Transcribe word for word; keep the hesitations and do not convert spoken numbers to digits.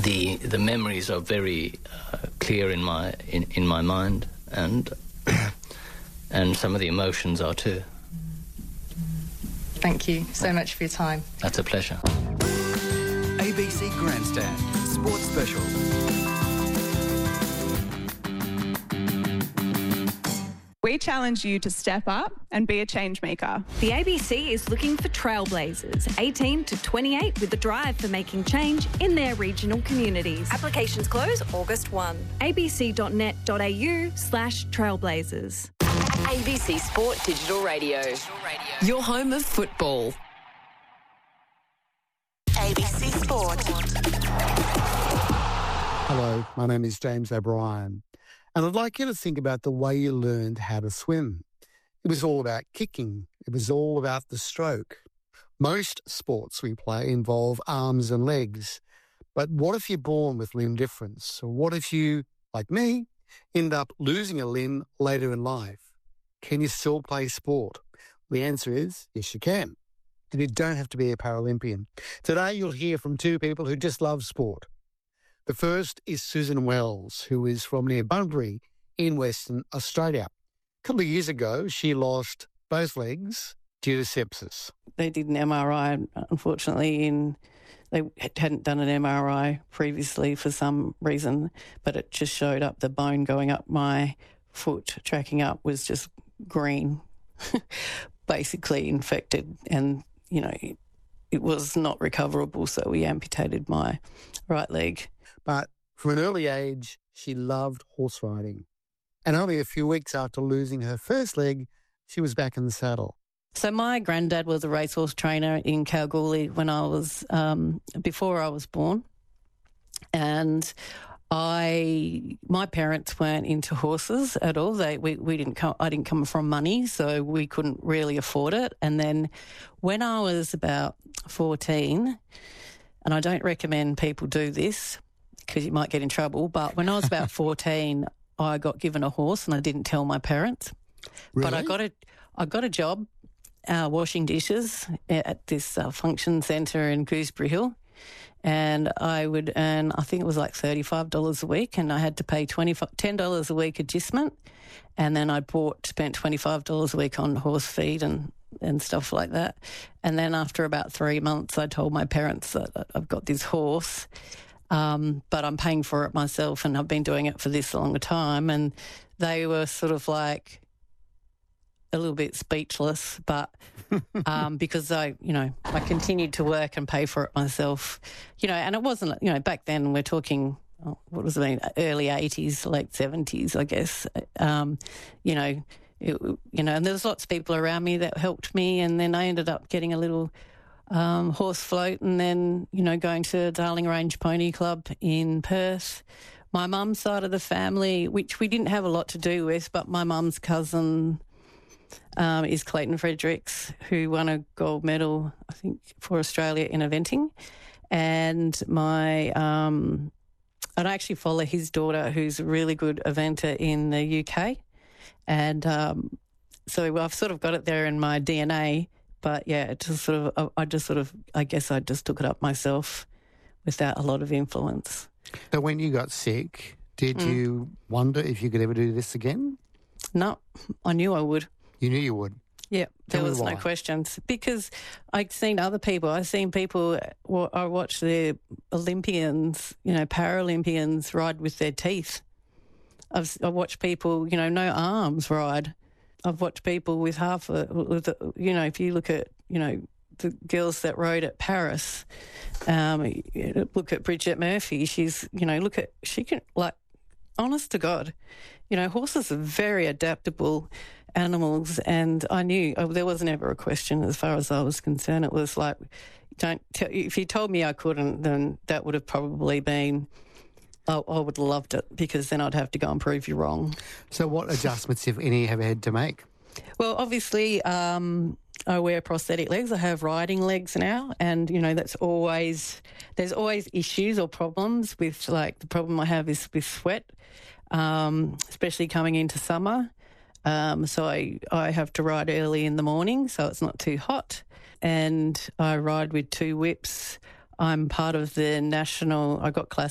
the the memories are very uh, clear in my in, in my mind, and and some of the emotions are too. Thank you so much for your time. That's a pleasure. A B C Grandstand Sports Special. We challenge you to step up and be a change maker. The A B C is looking for trailblazers, eighteen to twenty-eight, with a drive for making change in their regional communities. Applications close August first. abc.net.au slash trailblazers. A B C Sport Digital Radio. Digital Radio. Your home of football. A B C Sport. Hello, my name is James O'Brien, and I'd like you to think about the way you learned how to swim. It was all about kicking. It was all about the stroke. Most sports we play involve arms and legs. But what if you're born with limb difference? Or what if you, like me, end up losing a limb later in life? Can you still play sport? The answer is yes, you can. And you don't have to be a Paralympian. Today you'll hear from two people who just love sport. The first is Susan Wells, who is from near Bunbury in Western Australia. A couple of years ago, she lost both legs due to sepsis. They did an M R I, unfortunately, in they hadn't done an M R I previously for some reason, but it just showed up the bone going up my foot, tracking up, was just green, basically infected, and, you know, it, it was not recoverable, so we amputated my right leg. But from an early age, she loved horse riding. And only a few weeks after losing her first leg, she was back in the saddle. So my granddad was a racehorse trainer in Kalgoorlie when I was, um, before I was born. And I, my parents weren't into horses at all. They, we, we didn't come, I didn't come from money, so we couldn't really afford it. And then when I was about fourteen, and I don't recommend people do this because you might get in trouble, but when I was about fourteen, I got given a horse and I didn't tell my parents. Really? But I got a, I got a job uh, washing dishes at this uh, function centre in Gooseberry Hill, and I would earn, I think it was like thirty-five dollars a week, and I had to pay ten dollars a week adjustment, and then I bought, spent twenty-five dollars a week on horse feed and, and stuff like that. And then after about three months, I told my parents that I've got this horse, um, but I'm paying for it myself and I've been doing it for this long a time. And they were sort of like a little bit speechless, but um, because I, you know, I continued to work and pay for it myself, you know, and it wasn't, you know, back then we're talking, oh, what was it, mean, early eighties, late seventies, I guess, um, you know, it, you know, and there was lots of people around me that helped me, and then I ended up getting a little um, horse float, and then, you know, going to Darling Range Pony Club in Perth. My mum's side of the family, which we didn't have a lot to do with, but my mum's cousin um, is Clayton Fredericks, who won a gold medal, I think, for Australia in eventing. And my, um, I actually follow his daughter, who's a really good eventer in the U K. And um, so I've sort of got it there in my D N A. But, yeah, it just sort of, I just sort of, I guess I just took it up myself without a lot of influence. So when you got sick, did mm. you wonder if you could ever do this again? No, I knew I would. You knew you would? Yeah, there Tell was me why. no questions. Because I'd seen other people. I've seen people, well, I watched the Olympians, you know, Paralympians ride with their teeth. I've I watched people, you know, no arms ride. I've watched people with half a, with a, you know, if you look at, you know, the girls that rode at Paris, um, look at Bridget Murphy. She's, you know, look at, she can, like, honest to God, you know, horses are very adaptable animals, and I knew oh, there was never a question as far as I was concerned. It was like, don't tell, if you told me I couldn't, then that would have probably been, I, I would have loved it, because then I'd have to go and prove you wrong. So what adjustments, if any, have you had to make? Well, obviously, um, I wear prosthetic legs. I have riding legs now, and, you know, that's always, there's always issues or problems with, like, the problem I have is with sweat, um, especially coming into summer. Um, so I, I have to ride early in the morning so it's not too hot, and I ride with two whips. I'm part of the national, I got class